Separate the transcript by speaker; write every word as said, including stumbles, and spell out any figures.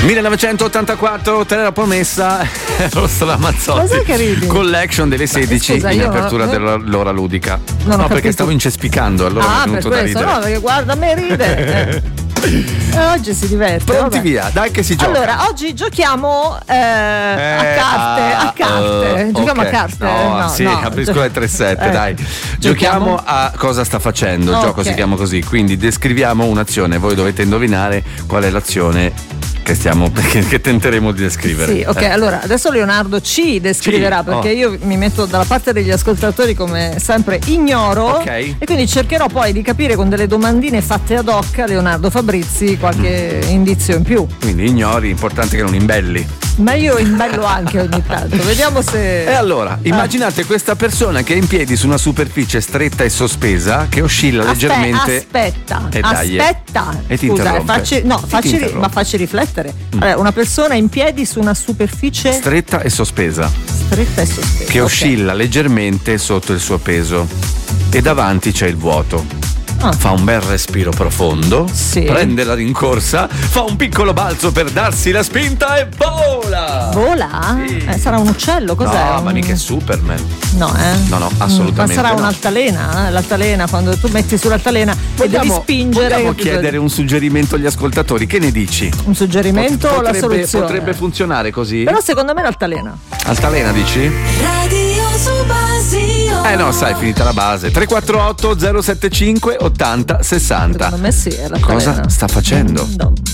Speaker 1: millenovecentottantaquattro, te l'era promessa Rosso Ramazzotti Collection delle sedici. Scusa, in apertura non... dell'ora ludica.
Speaker 2: Non
Speaker 1: no, perché stavo incespicando, allora
Speaker 2: ah,
Speaker 1: mi è venuto
Speaker 2: per
Speaker 1: da
Speaker 2: questo,
Speaker 1: ridere.
Speaker 2: No, perché guarda, a me ride. Eh. Eh, oggi si diverte.
Speaker 1: Pronti,
Speaker 2: vabbè.
Speaker 1: Via, dai che si gioca.
Speaker 2: Allora, oggi giochiamo eh, eh, a carte, a, a carte. Uh, giochiamo okay. a carte.
Speaker 1: No,
Speaker 2: no
Speaker 1: sì,
Speaker 2: no,
Speaker 1: capisco le tre sette,
Speaker 2: eh,
Speaker 1: dai. Giochiamo? giochiamo a cosa sta facendo. Il okay. gioco si chiama così, quindi descriviamo un'azione, voi dovete indovinare qual è l'azione che stiamo che tenteremo di descrivere.
Speaker 2: Sì, ok, eh. allora adesso Leonardo ci descriverà sì. perché oh. io mi metto dalla parte degli ascoltatori come sempre ignoro
Speaker 1: okay.
Speaker 2: e quindi cercherò poi di capire con delle domandine fatte ad hoc a Leonardo Fabrizi qualche mm. indizio in più.
Speaker 1: Quindi ignori, importante che non imbelli.
Speaker 2: Ma io imbello anche ogni tanto, vediamo se.
Speaker 1: E allora, immaginate ah. questa persona che è in piedi su una superficie stretta e sospesa che oscilla
Speaker 2: Aspe-
Speaker 1: leggermente.
Speaker 2: Aspetta,
Speaker 1: e
Speaker 2: aspetta.
Speaker 1: E ti
Speaker 2: Scusa,
Speaker 1: interrompe.
Speaker 2: facci, no,
Speaker 1: ti
Speaker 2: facci,
Speaker 1: ti
Speaker 2: ma facci riflettere. Mm. Allora, una persona in piedi su una superficie
Speaker 1: stretta e sospesa.
Speaker 2: Stretta e sospesa.
Speaker 1: Che okay. oscilla leggermente sotto il suo peso. E davanti c'è il vuoto. Ah. Fa un bel respiro profondo,
Speaker 2: sì.
Speaker 1: prende la rincorsa, fa un piccolo balzo per darsi la spinta e vola!
Speaker 2: Vola?
Speaker 1: Sì.
Speaker 2: Eh, sarà un uccello? Cos'è?
Speaker 1: No,
Speaker 2: un...
Speaker 1: ma mica è Superman.
Speaker 2: No, eh?
Speaker 1: No, no, assolutamente.
Speaker 2: Ma sarà
Speaker 1: no.
Speaker 2: un'altalena? Eh? L'altalena, quando tu metti sull'altalena
Speaker 1: vogliamo,
Speaker 2: e devi spingere.
Speaker 1: Vogliamo chiedere un suggerimento agli ascoltatori, che ne dici?
Speaker 2: Un suggerimento
Speaker 1: Pot-
Speaker 2: o la
Speaker 1: potrebbe,
Speaker 2: soluzione?
Speaker 1: Potrebbe funzionare così?
Speaker 2: Però secondo me l'altalena.
Speaker 1: Altalena dici?
Speaker 3: Radio Subasio.
Speaker 1: Eh no, sai, finita la base. tre quattro otto zero sette cinque ottanta sessanta.
Speaker 2: Secondo me sì, è l'altalena.
Speaker 1: Cosa sta facendo?
Speaker 2: No.